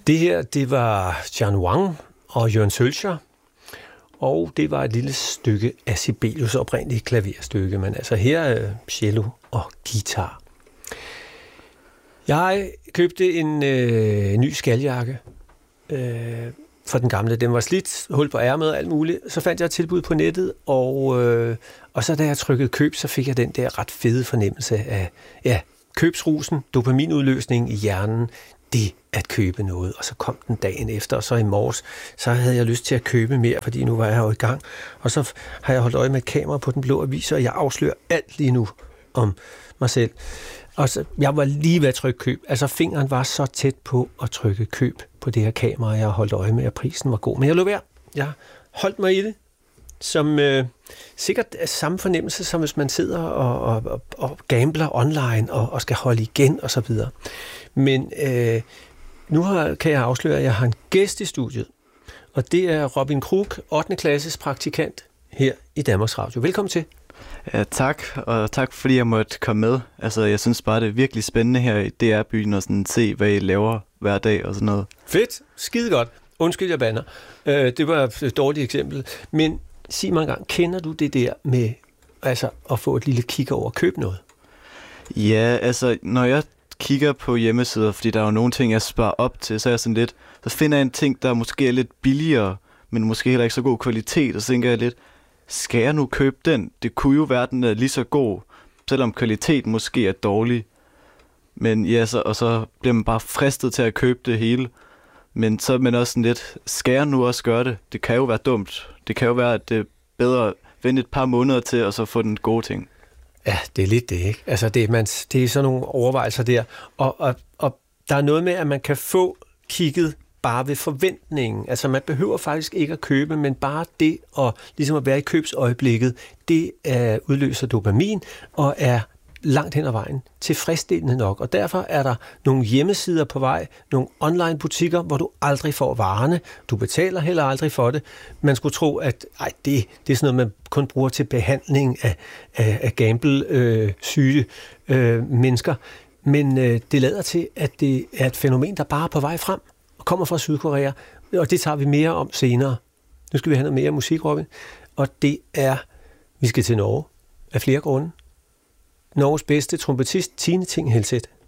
Det her, det var Jian Wang og Jørgen Sølcher, og det var et lille stykke af Sibelius' oprindelige klaverstykke, men altså her er cello og guitar. Jeg købte en ny skaljakke for den gamle. Den var slidt, hul på ærmet og alt muligt. Så fandt jeg et tilbud på nettet, og så da jeg trykkede køb, så fik jeg den der ret fede fornemmelse af købsrusen, dopaminudløsning i hjernen, det at købe noget. Og så kom den dagen efter, og så i morges, så havde jeg lyst til at købe mere, fordi nu var jeg jo i gang. Og så har jeg holdt øje med et kamera på Den Blå Avis, og jeg afslører alt lige nu om mig selv. Og så, jeg var lige ved at trykke køb. Altså fingeren var så tæt på at trykke køb på det her kamera, jeg har holdt øje med, at prisen var god. Men jeg lå værd. Jeg holdt mig i det, som sikkert er samme fornemmelse, som hvis man sidder og gambler online og skal holde igen og så videre. Men nu kan jeg afsløre, at jeg har en gæst i studiet, og det er Robin Krug, 8. klasses praktikant her i Danmarks Radio. Velkommen til. Ja, tak, og tak fordi jeg måtte komme med. Altså, jeg synes bare, det er virkelig spændende her i DR-byen og sådan se, hvad I laver hver dag og sådan noget. Fedt, skide godt. Undskyld, jeg bander. Det var et dårligt eksempel. Men sig mig engang, kender du det der med altså, at få et lille kig over at købe noget? Ja, altså, når jeg kigger på hjemmesider, fordi der er jo nogle ting, jeg sparer op til, så er jeg sådan lidt, så finder jeg en ting, der måske er lidt billigere, men måske heller ikke så god kvalitet, og så tænker jeg lidt, skal jeg nu købe den? Det kunne jo være, den er lige så god, selvom kvaliteten måske er dårlig. Men ja, så bliver man bare fristet til at købe det hele. Men så er man også sådan lidt, skal jeg nu også gøre det? Det kan jo være dumt. Det kan jo være, at det er bedre at vente et par måneder til, og så få den gode ting. Ja, det er lidt det, ikke? Altså, det er sådan nogle overvejelser der. Og der er noget med, at man kan få kigget bare ved forventningen. Altså, man behøver faktisk ikke at købe, men bare det ligesom at være i købsøjeblikket, det udløser dopamin og er langt hen ad vejen tilfredsstillende nok. Og derfor er der nogle hjemmesider på vej, nogle online butikker, hvor du aldrig får varerne. Du betaler heller aldrig for det. Man skulle tro, at det er sådan noget, man kun bruger til behandling af gamble-syge mennesker. Men det lader til, at det er et fænomen, der bare er på vej frem og kommer fra Sydkorea. Og det tager vi mere om senere. Nu skal vi have noget mere musik, Robin. Og det er, vi skal til Norge af flere grunde. Norges bedste trompetist, Tine Thing Helseth.